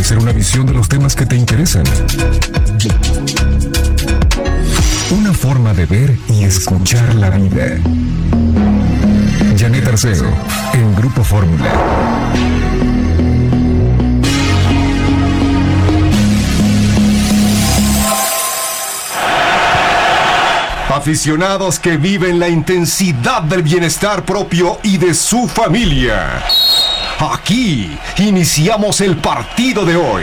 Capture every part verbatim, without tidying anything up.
ofrecer una visión de los temas que te interesan. Una forma de ver y escuchar la vida. Janet Arceo, en Grupo Fórmula. Aficionados que viven la intensidad del bienestar propio y de su familia. Aquí iniciamos el partido de hoy.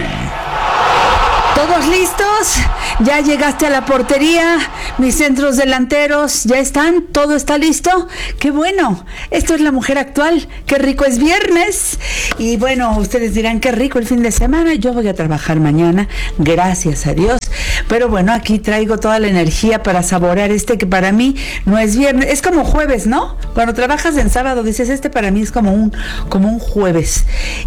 ¿Todos listos? ¿Ya llegaste a la portería? ¿Mis centros delanteros ya están? ¿Todo está listo? ¡Qué bueno! Esto es La Mujer Actual. ¡Qué rico es viernes! Y bueno, ustedes dirán, qué rico el fin de semana. Yo voy a trabajar mañana, gracias a Dios. Pero bueno, aquí traigo toda la energía para saborear este que para mí no es viernes. Es como jueves, ¿no? Cuando trabajas en sábado dices, este para mí es como un, como un jueves.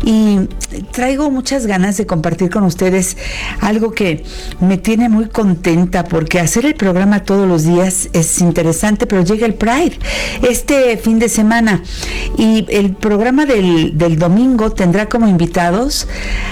Y traigo muchas ganas de compartir con ustedes algo que me tiene muy contenta, porque hacer el programa todos los días es interesante, pero llega el Pride este fin de semana y el programa del, del domingo tendrá como invitados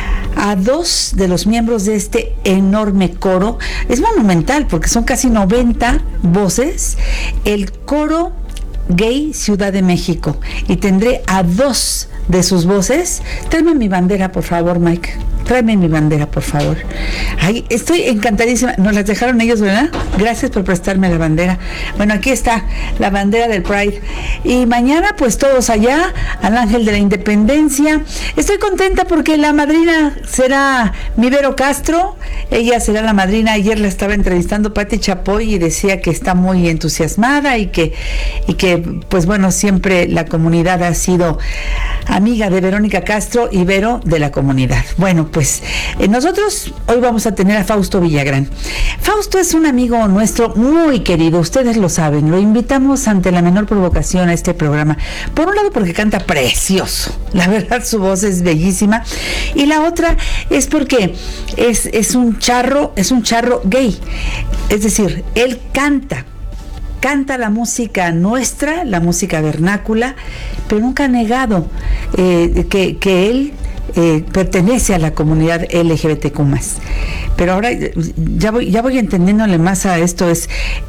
a dos de los miembros de este enorme coro. Es monumental porque son casi noventa voces, el coro gay Ciudad de México, y tendré a dos de sus voces. Tráeme mi bandera, por favor, Mike. Tráeme mi bandera, por favor. Ay, estoy encantadísima. Nos las dejaron ellos, ¿verdad? Gracias por prestarme la bandera. Bueno, aquí está la bandera del Pride. Y mañana, pues todos allá, al Ángel de la Independencia. Estoy contenta porque la madrina será mi Vero Castro. Ella será la madrina. Ayer la estaba entrevistando Pati Chapoy y decía que está muy entusiasmada y que, y que, pues bueno, siempre la comunidad ha sido amiga de Verónica Castro y Vero de la comunidad. Bueno, pues eh, nosotros hoy vamos a tener a Fausto Villagrán. Fausto es un amigo nuestro muy querido, ustedes lo saben, lo invitamos ante la menor provocación a este programa. Por un lado porque canta precioso, la verdad su voz es bellísima, y la otra es porque es, es un charro, es un charro gay, es decir, él canta. Canta la música nuestra, la música vernácula, pero nunca ha negado eh, que, que él eh, pertenece a la comunidad L G B T Q más. Pero ahora ya voy, ya voy entendiéndole más a esto, es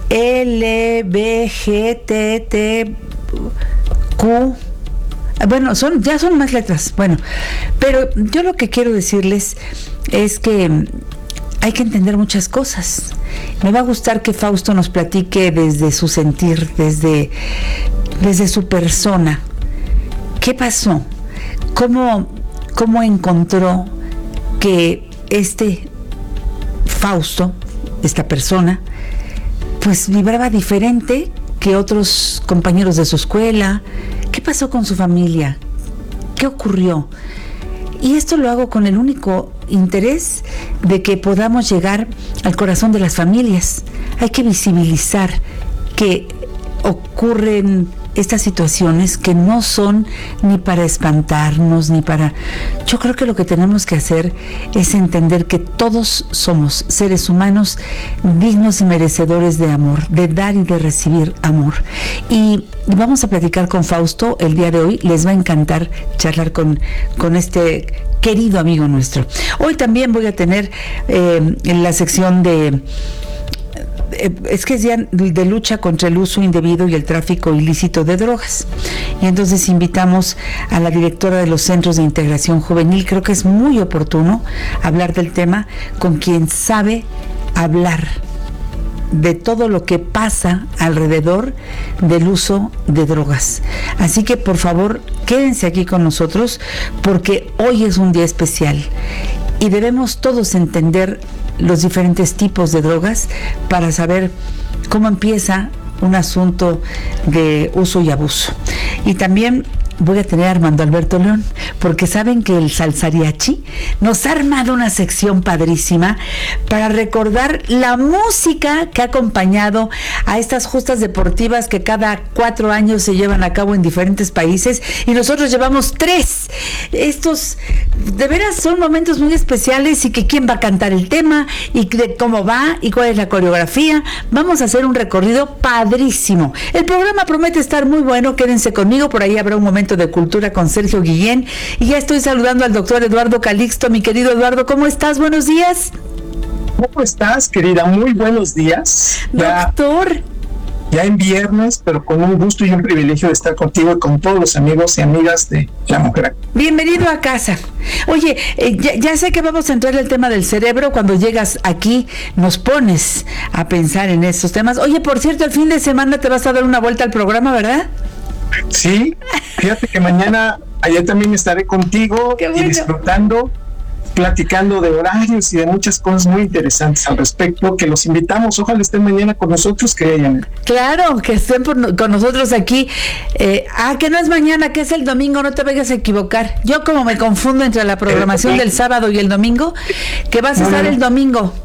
L B G T T Q. Bueno, son, ya son más letras. Bueno, pero yo lo que quiero decirles es que hay que entender muchas cosas. Me va a gustar que Fausto nos platique desde su sentir, desde, desde su persona. ¿Qué pasó? ¿Cómo, cómo encontró que este Fausto, esta persona, pues vibraba diferente que otros compañeros de su escuela? ¿Qué pasó con su familia? ¿Qué ocurrió? Y esto lo hago con el único interés de que podamos llegar al corazón de las familias. Hay que visibilizar que ocurren estas situaciones que no son ni para espantarnos, ni para... Yo creo que lo que tenemos que hacer es entender que todos somos seres humanos dignos y merecedores de amor, de dar y de recibir amor. Y vamos a platicar con Fausto el día de hoy. Les va a encantar charlar con, con este querido amigo nuestro. Hoy también voy a tener eh, en la sección de... es que es día de lucha contra el uso indebido y el tráfico ilícito de drogas, y entonces invitamos a la directora de los Centros de Integración Juvenil. Creo que es muy oportuno hablar del tema con quien sabe hablar de todo lo que pasa alrededor del uso de drogas. Así que por favor quédense aquí con nosotros, porque hoy es un día especial y debemos todos entender los diferentes tipos de drogas para saber cómo empieza un asunto de uso y abuso. Y también voy a tener a Armando Alberto León, porque saben que el Salsariachi nos ha armado una sección padrísima para recordar la música que ha acompañado a estas justas deportivas que cada cuatro años se llevan a cabo en diferentes países, y nosotros llevamos tres. Estos de veras son momentos muy especiales, y que quién va a cantar el tema y de cómo va y cuál es la coreografía. Vamos a hacer un recorrido padrísimo. El programa promete estar muy bueno, quédense conmigo, por ahí habrá un momento momento de cultura con Sergio Guillén. Y ya estoy saludando al doctor Eduardo Calixto. Mi querido Eduardo, ¿cómo estás? Buenos días. ¿Cómo estás, querida? Muy buenos días. Doctor. Ya, ya en viernes, pero con un gusto y un privilegio de estar contigo y con todos los amigos y amigas de La Mujer. Bienvenido a casa. Oye, eh, ya, ya sé que vamos a entrar al tema del cerebro. Cuando llegas aquí nos pones a pensar en estos temas. Oye, por cierto, el fin de semana te vas a dar una vuelta al programa, ¿verdad? Sí, fíjate que mañana allá también estaré contigo. Qué bueno. Y disfrutando, platicando de horarios y de muchas cosas muy interesantes al respecto, que los invitamos, ojalá estén mañana con nosotros, que hayan. Claro, que estén por, con nosotros aquí. Eh, ah, que no es mañana, que es el domingo, no te vayas a equivocar. Yo como me confundo entre la programación del sábado y el domingo, que vas a estar el domingo.